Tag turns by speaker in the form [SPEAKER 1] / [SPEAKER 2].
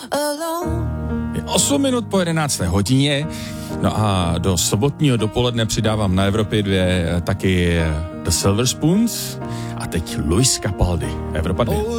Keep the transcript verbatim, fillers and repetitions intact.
[SPEAKER 1] Je osm minut po jedenácté hodině, no a do sobotního dopoledne přidávám na Evropě dvě taky The Silver Spoons a teď Luis Capaldi, Evropa dvě.